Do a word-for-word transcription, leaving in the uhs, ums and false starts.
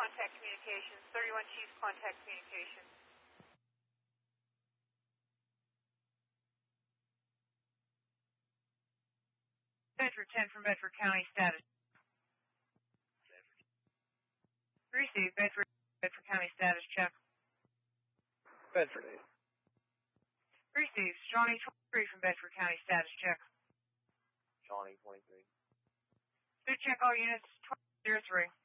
contact communications. thirty-one Chiefs, contact communications. Bedford ten from Bedford County, status. Receive, Bedford, Bedford County, status check. Bedford eight. Receive, Shawnee twenty-three from Bedford County, status check. Shawnee twenty-three. Speed check all units, twenty oh three.